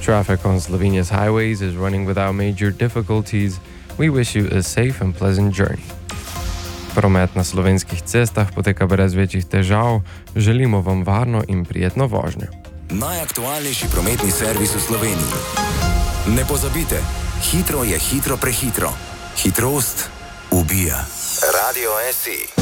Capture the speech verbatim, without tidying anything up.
Traffic on Slovenia's highways is running without major difficulties. We wish you a safe and pleasant journey. Promet na slovenskih cestah poteka brez večjih težav. Želimo vam varno in prijetno vožnjo. Najaktualnejši prometni servis v Sloveniji. Ne pozabite, hitro je hitro prehitro. Hitrost ubija. Radio S I.